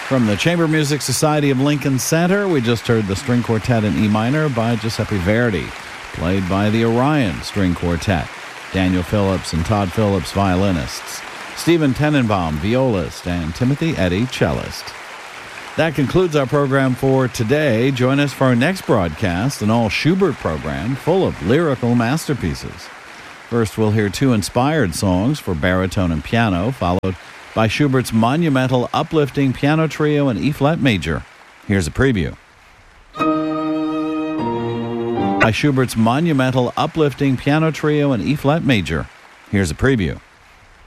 From the Chamber Music Society of Lincoln Center, we just heard the String Quartet in E minor by Giuseppe Verdi, played by the Orion String Quartet, Daniel Phillips and Todd Phillips, violinists, Stephen Tenenbaum, violist, and Timothy Eddy, cellist. That concludes our program for today. Join us for our next broadcast, an all-Schubert program full of lyrical masterpieces. First, we'll hear two inspired songs for baritone and piano, followed by Schubert's monumental uplifting piano trio in E-flat major. Here's a preview. By Schubert's monumental uplifting piano trio in E-flat major. Here's a preview.